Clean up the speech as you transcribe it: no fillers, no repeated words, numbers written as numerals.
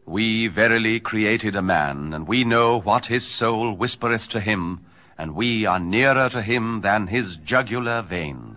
We verily created a man, and we know what his soul whispereth to him, and we are nearer to him than his jugular vein.